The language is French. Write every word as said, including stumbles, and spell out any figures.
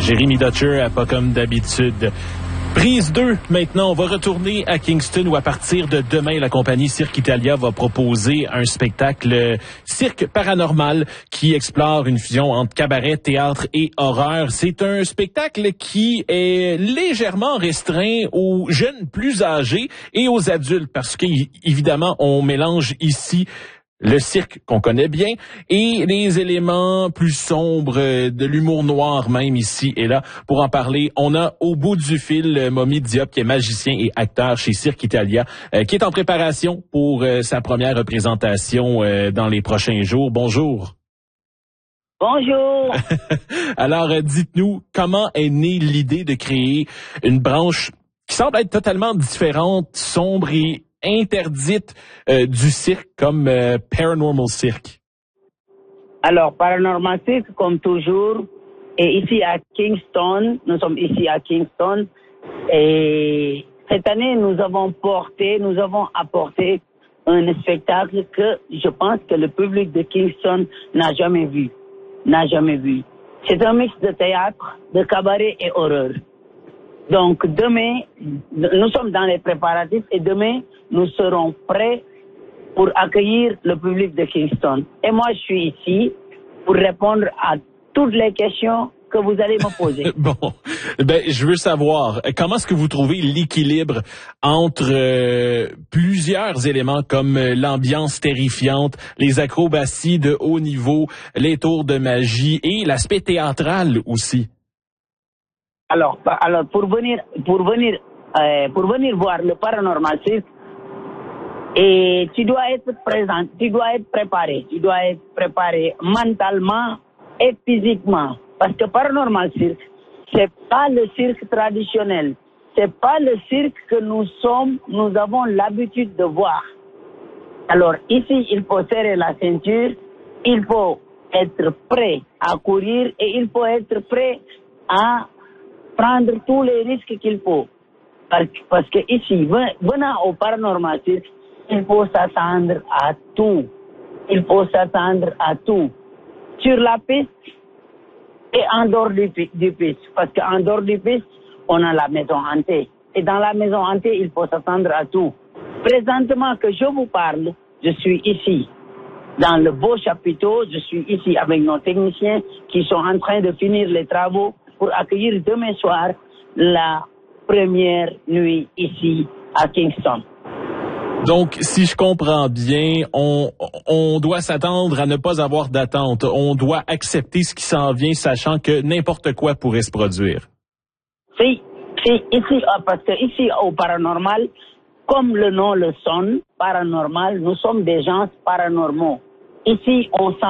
Jérémy Dutcher, pas comme d'habitude. Prise deux, maintenant, on va retourner à Kingston où à partir de demain, la compagnie Cirque Italia va proposer un spectacle cirque paranormal qui explore une fusion entre cabaret, théâtre et horreur. C'est un spectacle qui est légèrement restreint aux jeunes plus âgés et aux adultes parce qu'évidemment, on mélange ici le cirque qu'on connaît bien et les éléments plus sombres de l'humour noir même ici et là. Pour en parler, on a au bout du fil Momy Diop qui est magicien et acteur chez Cirque Italia euh, qui est en préparation pour euh, sa première représentation euh, dans les prochains jours. Bonjour. Bonjour. Alors, euh, dites-nous, comment est née l'idée de créer une branche qui semble être totalement différente, sombre et interdite euh, du cirque comme euh, Paranormal Cirque? Alors, Paranormal Cirque, comme toujours, est ici à Kingston. Nous sommes ici à Kingston. Et cette année, nous avons porté, nous avons apporté un spectacle que je pense que le public de Kingston n'a jamais vu. N'a jamais vu. C'est un mix de théâtre, de cabaret et horreur. Donc, demain, nous sommes dans les préparatifs et demain, nous serons prêts pour accueillir le public de Kingston. Et moi, je suis ici pour répondre à toutes les questions que vous allez me poser. Bon, ben, je veux savoir, comment est-ce que vous trouvez l'équilibre entre euh, plusieurs éléments comme euh, l'ambiance terrifiante, les acrobaties de haut niveau, les tours de magie et l'aspect théâtral aussi? Alors, alors pour venir, pour venir, euh, pour venir voir le Paranormal Cirque, et tu dois être présent, tu dois être préparé, tu dois être préparé mentalement et physiquement, parce que Paranormal Cirque, c'est pas le cirque traditionnel, c'est pas le cirque que nous sommes, nous avons l'habitude de voir. Alors ici, il faut serrer la ceinture, il faut être prêt à courir et il faut être prêt à prendre tous les risques qu'il faut. Parce, parce que ici, venant au Paranormal Cirque, il faut s'attendre à tout. Il faut s'attendre à tout. Sur la piste et en dehors du, du piste. Parce qu'en dehors du piste, on a la maison hantée. Et dans la maison hantée, il faut s'attendre à tout. Présentement que je vous parle, je suis ici, dans le beau chapiteau. Je suis ici avec nos techniciens qui sont en train de finir les travaux pour accueillir demain soir la première nuit ici à Kingston. Donc, si je comprends bien, on, on doit s'attendre à ne pas avoir d'attente. On doit accepter ce qui s'en vient, sachant que n'importe quoi pourrait se produire. Si, si, ici, parce que ici au paranormal, comme le nom le sonne, paranormal, nous sommes des gens paranormaux. Ici, on sent